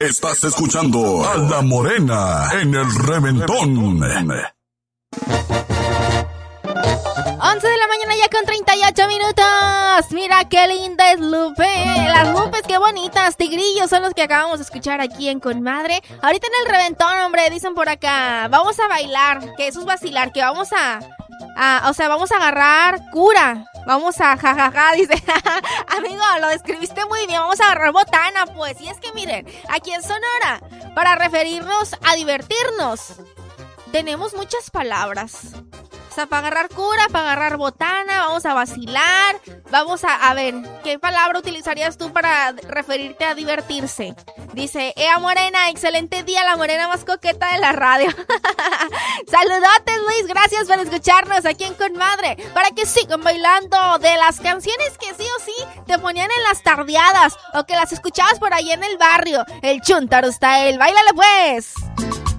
Estás escuchando a La Morena en el Reventón. 11 de la mañana ya con 38 minutos. Mira qué linda es Lupe. Las Lupes, qué bonitas. Tigrillos son los que acabamos de escuchar aquí en Conmadre. Ahorita en el Reventón, hombre, dicen por acá. Vamos a bailar, que eso es vacilar, que vamos vamos a agarrar cura. Vamos a jajaja, dice. Amigo, lo describiste muy bien. Vamos a agarrar botana, pues. Y es que miren, aquí en Sonora, para referirnos a divertirnos, tenemos muchas palabras. O sea, para agarrar cura, para agarrar botana, vamos a vacilar, vamos a ver, ¿qué palabra utilizarías tú para referirte a divertirse? Dice, Ea Morena, excelente día, la morena más coqueta de la radio. Saludotes, Luis, gracias por escucharnos aquí en Conmadre, para que sigan bailando de las canciones que sí o sí te ponían en las tardeadas, o que las escuchabas por ahí en el barrio, el Chuntaro Style, ¡báilale pues!